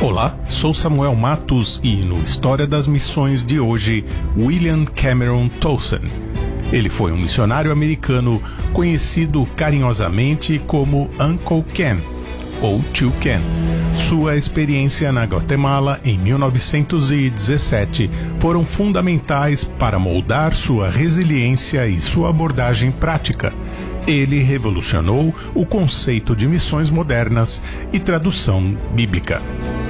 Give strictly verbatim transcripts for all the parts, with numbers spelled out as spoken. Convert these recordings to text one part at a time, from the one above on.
Olá, sou Samuel Matos e no História das Missões de hoje, William Cameron Towson. Ele foi um missionário americano conhecido carinhosamente como Uncle Ken, ou Tio Ken. Sua experiência na Guatemala em mil novecentos e dezessete foram fundamentais para moldar sua resiliência e sua abordagem prática. Ele revolucionou o conceito de missões modernas e tradução bíblica.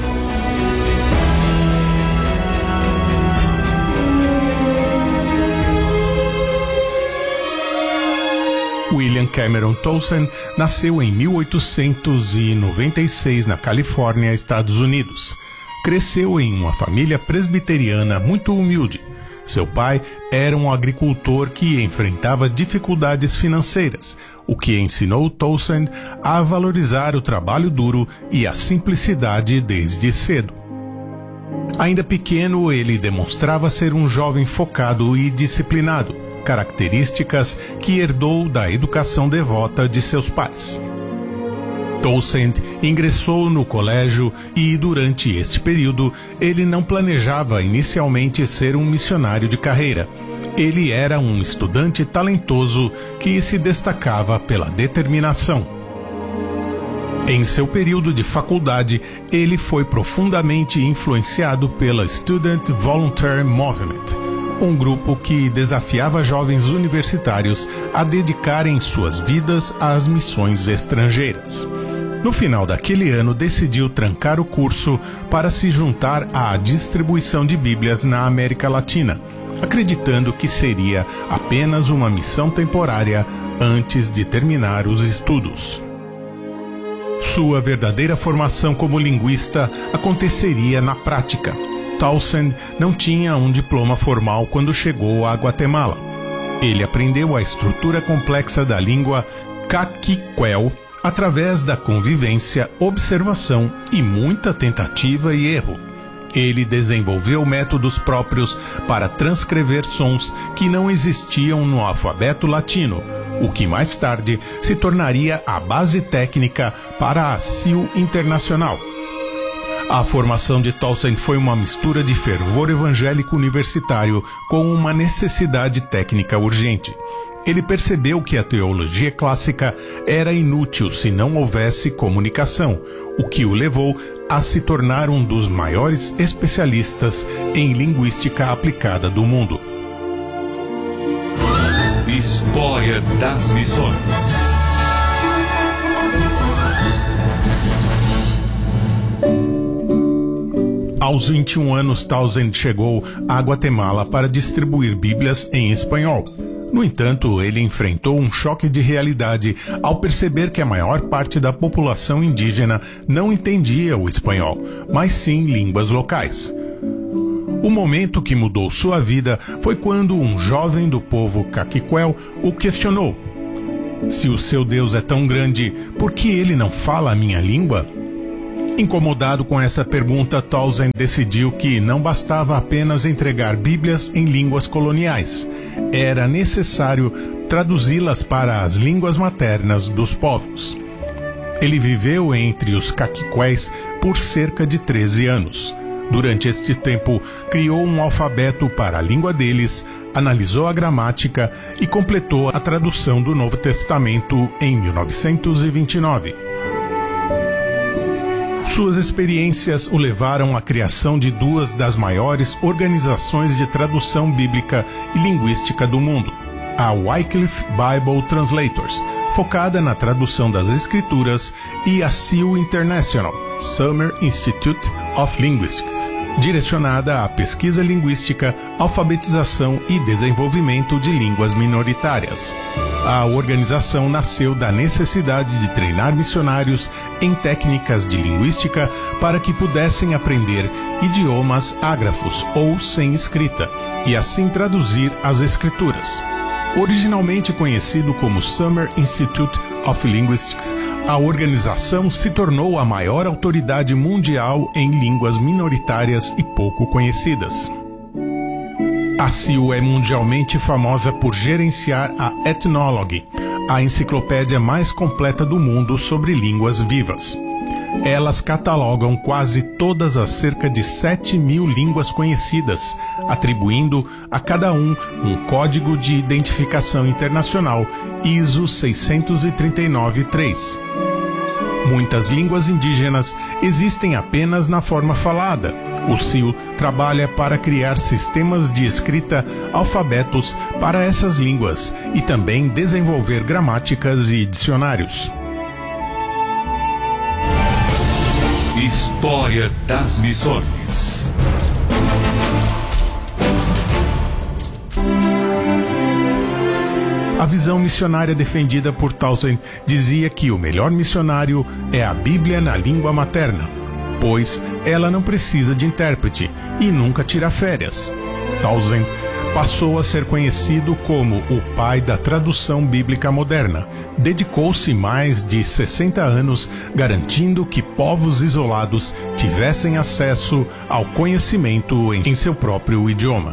William Cameron Towson nasceu em mil oitocentos e noventa e seis na Califórnia, Estados Unidos. Cresceu em uma família presbiteriana muito humilde. Seu pai era um agricultor que enfrentava dificuldades financeiras, o que ensinou Towson a valorizar o trabalho duro e a simplicidade desde cedo. Ainda pequeno, ele demonstrava ser um jovem focado e disciplinado, características que herdou da educação devota de seus pais. Towson ingressou no colégio e, durante este período, ele não planejava inicialmente ser um missionário de carreira. Ele era um estudante talentoso que se destacava pela determinação. Em seu período de faculdade, ele foi profundamente influenciado pela Student Volunteer Movement, um grupo que desafiava jovens universitários a dedicarem suas vidas às missões estrangeiras. No final daquele ano, decidiu trancar o curso para se juntar à distribuição de Bíblias na América Latina, acreditando que seria apenas uma missão temporária antes de terminar os estudos. Sua verdadeira formação como linguista aconteceria na prática. Towson não tinha um diploma formal quando chegou a Guatemala. Ele aprendeu a estrutura complexa da língua caquiquel através da convivência, observação e muita tentativa e erro. Ele desenvolveu métodos próprios para transcrever sons que não existiam no alfabeto latino, o que mais tarde se tornaria a base técnica para a S I U Internacional. A formação de Towson foi uma mistura de fervor evangélico universitário com uma necessidade técnica urgente. Ele percebeu que a teologia clássica era inútil se não houvesse comunicação, o que o levou a se tornar um dos maiores especialistas em linguística aplicada do mundo. História das Missões. Aos vinte e um anos, Towson chegou a Guatemala para distribuir Bíblias em espanhol. No entanto, ele enfrentou um choque de realidade ao perceber que a maior parte da população indígena não entendia o espanhol, mas sim línguas locais. O momento que mudou sua vida foi quando um jovem do povo caquiquel o questionou. Se o seu Deus é tão grande, por que ele não fala a minha língua? Incomodado com essa pergunta, Towson decidiu que não bastava apenas entregar Bíblias em línguas coloniais. Era necessário traduzi-las para as línguas maternas dos povos. Ele viveu entre os caquiquéis por cerca de treze anos. Durante este tempo, criou um alfabeto para a língua deles, analisou a gramática e completou a tradução do Novo Testamento em mil novecentos e vinte e nove. Suas experiências o levaram à criação de duas das maiores organizações de tradução bíblica e linguística do mundo, a Wycliffe Bible Translators, focada na tradução das Escrituras, e a S I U International, Summer Institute of Linguistics, direcionada à pesquisa linguística, alfabetização e desenvolvimento de línguas minoritárias. A organização nasceu da necessidade de treinar missionários em técnicas de linguística para que pudessem aprender idiomas ágrafos ou sem escrita, e assim traduzir as escrituras. Originalmente conhecido como Summer Institute of Linguistics, a organização se tornou a maior autoridade mundial em línguas minoritárias e pouco conhecidas. A S I U é mundialmente famosa por gerenciar a Ethnologue, a enciclopédia mais completa do mundo sobre línguas vivas. elas catalogam quase todas as cerca de sete mil línguas conhecidas, atribuindo a cada um um código de identificação internacional I S O seiscentos e trinta e nove três. Muitas línguas indígenas existem apenas na forma falada. O S I L trabalha para criar sistemas de escrita, alfabetos para essas línguas e também desenvolver gramáticas e dicionários. História das Missões. A visão missionária defendida por Townsend dizia que o melhor missionário é a Bíblia na língua materna, pois ela não precisa de intérprete e nunca tira férias. Townsend passou a ser conhecido como o pai da tradução bíblica moderna. Dedicou-se mais de sessenta anos garantindo que povos isolados tivessem acesso ao conhecimento em seu próprio idioma.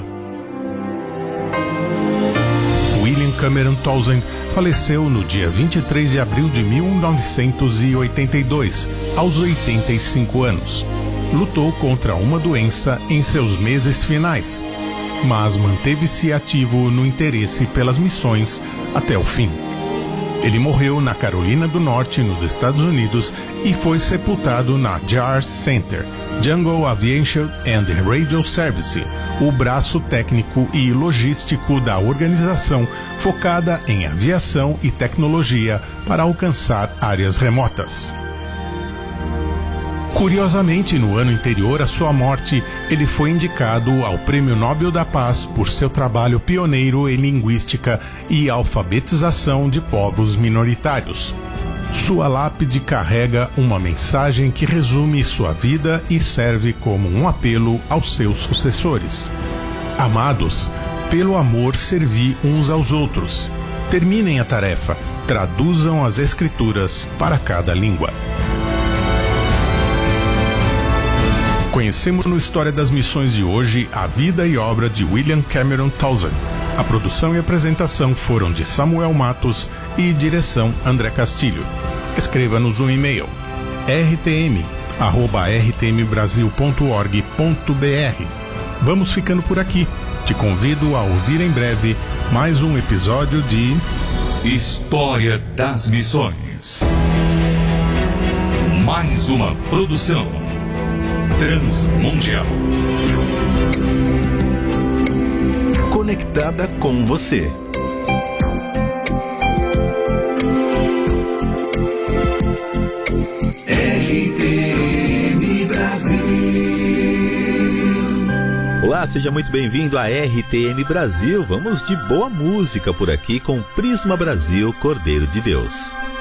William Cameron Townsend faleceu no dia vinte e três de abril de mil novecentos e oitenta e dois, aos oitenta e cinco anos. Lutou contra uma doença em seus meses finais, mas manteve-se ativo no interesse pelas missões até o fim. Ele morreu na Carolina do Norte, nos Estados Unidos, e foi sepultado na J A R S Center, Jungle Aviation and Radio Service, o braço técnico e logístico da organização focada em aviação e tecnologia para alcançar áreas remotas. Curiosamente, no ano anterior à sua morte, ele foi indicado ao Prêmio Nobel da Paz por seu trabalho pioneiro em linguística e alfabetização de povos minoritários. Sua lápide carrega uma mensagem que resume sua vida e serve como um apelo aos seus sucessores. Amados, pelo amor servi uns aos outros. Terminem a tarefa, traduzam as escrituras para cada língua. Conhecemos no História das Missões de hoje a vida e obra de William Cameron Townsend. A produção e apresentação foram de Samuel Matos e direção André Castilho. Escreva-nos um e-mail r t m arroba r t m brasil ponto org ponto b r. Vamos ficando por aqui. Te convido a ouvir em breve mais um episódio de História das Missões. Mais uma produção Transmundial. Conectada com você. R T M Brasil. Olá, seja muito bem-vindo a R T M Brasil. Vamos de boa música por aqui com Prisma Brasil, Cordeiro de Deus.